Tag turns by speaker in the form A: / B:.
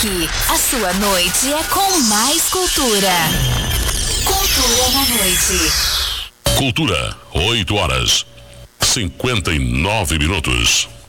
A: Aqui, a sua noite é com mais cultura. Cultura na noite.
B: Cultura, 8 horas, 59 minutos.